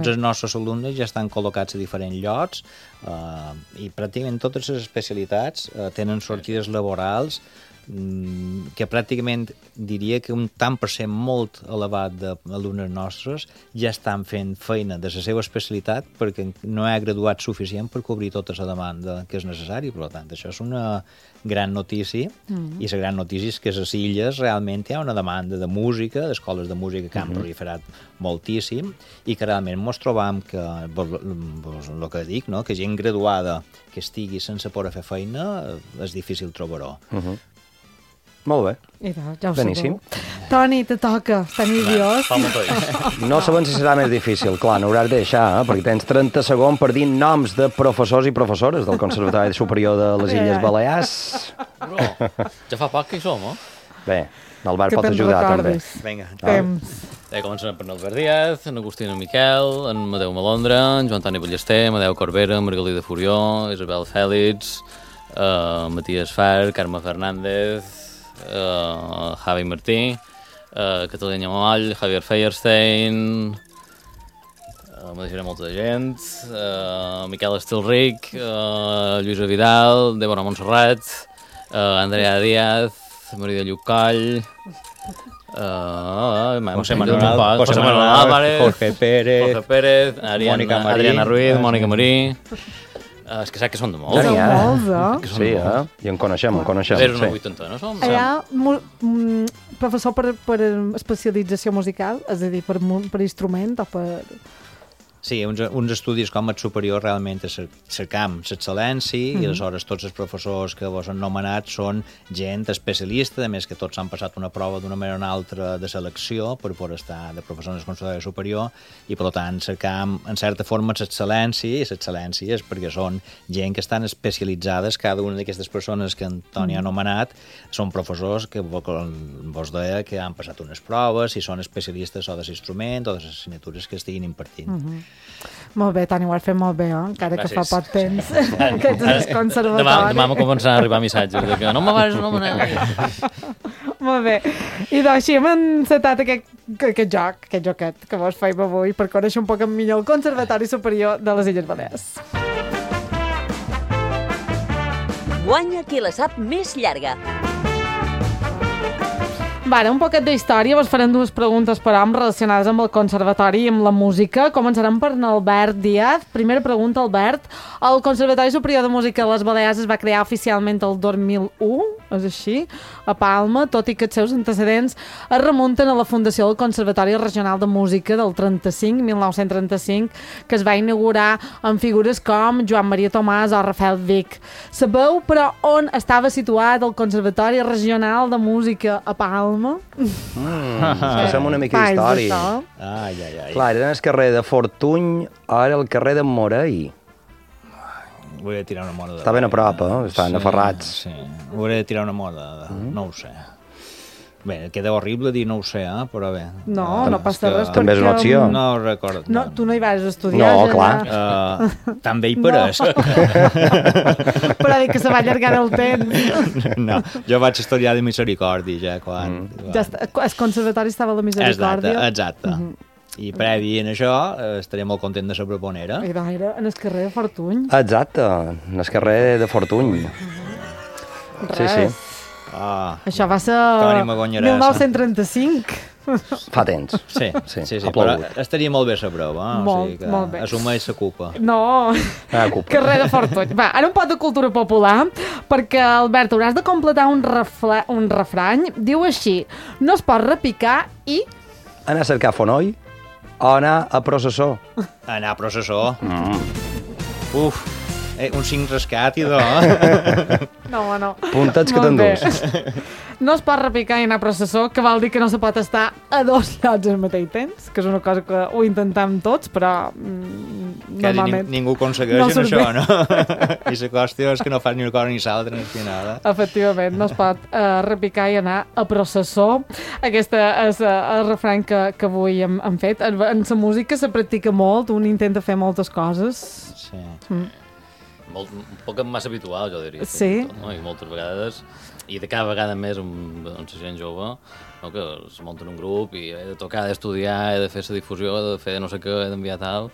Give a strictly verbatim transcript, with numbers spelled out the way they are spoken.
tots els nostres alumnes ja estan col·locats a diferents llocs uh, i pràcticament totes les especialitats uh, tenen sortides laborals que pràcticament diria que un tant per cent molt elevat d'alumnes nostres ja estan fent feina de la seva especialitat perquè no hi ha graduat suficient per cobrir tota la demanda que és necessari. Per tant, això és una gran notícia mm. i la gran notícia és que a les illes realment hi ha una demanda de música, d'escoles de música que han mm-hmm. proliferat moltíssim i que realment ens trobam que, el que dic, no? Que gent graduada que estigui sense poder fer feina és difícil trobar-ho. Mm-hmm. Molt bé. Idò, ja ho Beníssim. sabeu. Toni, te toca. Estan idiós. No sabem si serà més difícil. Clar, n'hauràs de deixar, eh? Perquè tens trenta segons per dir noms de professors i professores del Conservatori Superior de les Illes Balears. Bro, ja fa poc que hi som, eh? Bé, l'Albert pot ajudar, també. Vinga. Temps. Ja comencem per Albert Díaz, en Agustina Miquel, en Madeu Malondra, en Joan Toni Ballester, Madeu Corbera, Margalida Furió, Isabel Fèlix, uh, Matías Far, Carme Fernández, Uh, Javi Martí, uh, Catalina Moll, Javier Feierstein, uh, me deixaré molta gent, uh, Miquel Estilric, uh, Lluïsa Vidal, Débora Montserrat, uh, Andrea Díaz, Maria Llucall, uh, José Manuel, José Manuel Álvarez, Jorge Pérez, Jorge Pérez Ariana, Mónica Marí, Adriana Ruiz, Mònica Marí. Uh, és que sap que són de molts. Són molts, eh? Sí, eh? I en coneixem, en coneixem. És una sí. vuitantena, som? Allà, mu- mm, professor per, per especialització musical, és a dir, per, mu- per instrument o per... Sí, uns, uns estudis com el superior realment cercam l'excel·lència mm-hmm. i aleshores tots els professors que vos han nomenat són gent especialista, a més que tots han passat una prova d'una manera o una altra de selecció per poder estar de professor en el Conservatori Superior i per tant cercam en certa forma l'excel·lència i l'excel·lència és perquè són gent que estan especialitzades, cada una d'aquestes persones que Antoni ha nomenat són professors que vos deia que han passat unes proves i són especialistes o de l'instrument o de les assignatures que estiguin impartint. Mm-hmm. Molt bé, Toni, ho has fet molt bé, eh? Encara Gràcies. que fa poc temps que ets al conservatori. Demà, demà m'ha començat a arribar missatges de que no m'avares, no m'avares. Molt bé. I doncs així hem encetat aquest, aquest joc, aquest joquet que vos feim avui per conèixer un poc millor el Conservatori Superior de les Illes Balears. Guanya qui la sap més llarga. Vale, un poquet d'història, vos farem dues preguntes per hom relacionades amb el conservatori i amb la música. Començarem per Albert Díaz. Primera pregunta, Albert. El Conservatori Superior de Música de les Balears es va crear oficialment el dos mil u, és així, a Palma, tot i que els seus antecedents es remunten a la fundació del Conservatori Regional de Música del trenta-cinc, mil nou-cents trenta-cinc, que es va inaugurar amb figures com Joan Maria Tomàs o Rafael Vic. Sabeu, però, on estava situat el Conservatori Regional de Música a Palma? Mm, passem una mica d'història. Ai, ai, ai. Clar, era el carrer de Fortuny, ara el carrer de Morell. Hauré de tirar una moda. Està ben a prop, eh? Estan sí, aferrats. Sí, hauré de tirar una moda, mm. no ho sé. Bé, queda horrible dir no ho sé, eh? Però bé. No, uh, no passa res. També és una opció. No ho recordo. No, tu no hi vas estudiar. No, clar. Uh, també hi pareix. No. Però dic que se va allargar el temps. No, jo vaig estudiar de Misericòrdia ja quan... Mm. Ja està, el conservatori estava a la Misericòrdia. Exacte, exacte. Mm-hmm. I previ en això eh, estaré molt content de la proponera. I va, era en el carrer de Fortuny. Exacte, en el carrer de Fortuny. Res. Sí, sí. Ah, Això va ser mil nou-cents trenta-cinc. Fa temps. Sí, sí, sí, sí, Ha però plogut. estaria molt bé la prova. Eh? Molt, o sigui que molt bé. assumeix la culpa. No, Ah, culpa. carrer de Fortuny. Va, ara un pot de cultura popular, perquè, Albert, hauràs de completar un, refle un refrany. Diu així, no es pot repicar i... Anar a cercar fonoll o anar a processó. Anar a processó. Mm. Uf, eh, un cinc rescat i do. Eh? No, no. Puntats que Molt bé. t'endús. No es pot repicar i anar a processó, que vol dir que no se pot estar a dos llocs al mateix temps, que és una cosa que ho intentem tots, però mm, Quasi normalment... ning ningú aconsegueix no en surt això, bé. no? I la qüestió és que no fas ni una cosa ni l'altra al final. Eh? Efectivament, no es pot uh, repicar i anar a processó. Aquesta és uh, el refrany que, que avui hem, hem fet. En, en la música se practica molt, un intenta fer moltes coses. Sí. Mm. Molt, un poc massa habitual, jo diria. Sí. Tot, no? I moltes vegades, i de cada vegada més amb, amb la gent jove, no? Que es munten un grup i he de tocar, he d'estudiar, he de fer la difusió, he de fer no sé què, he d'enviar tal.